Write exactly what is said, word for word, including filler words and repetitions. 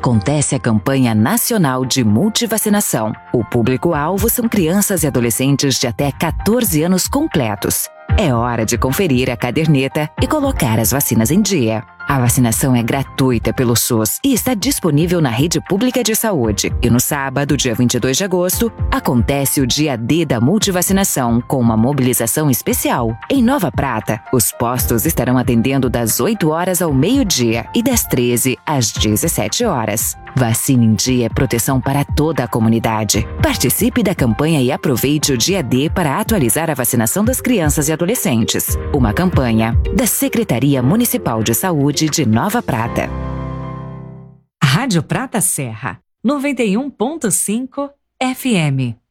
acontece a campanha nacional de multivacinação. O público-alvo são crianças e adolescentes de até quatorze anos completos. É hora de conferir a caderneta e colocar as vacinas em dia. A vacinação é gratuita pelo SUS e está disponível na rede pública de saúde. E no sábado, dia vinte e dois de agosto, acontece o dia D da multivacinação com uma mobilização especial. Em Nova Prata, os postos estarão atendendo das oito horas ao meio-dia e das treze às dezessete horas. Vacina em dia é proteção para toda a comunidade. Participe da campanha e aproveite o dia D para atualizar a vacinação das crianças e adolescentes. Uma campanha da Secretaria Municipal de Saúde de Nova Prata. Rádio Prata Serra, noventa e um ponto cinco F M.